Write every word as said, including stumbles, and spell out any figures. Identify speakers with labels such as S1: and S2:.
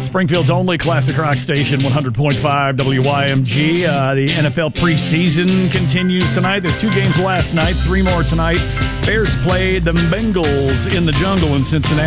S1: Springfield's only classic rock station, one hundred point five W Y M G. Uh, the N F L preseason continues tonight. There's two games last night, three more tonight. Bears played the Bengals in the jungle in Cincinnati.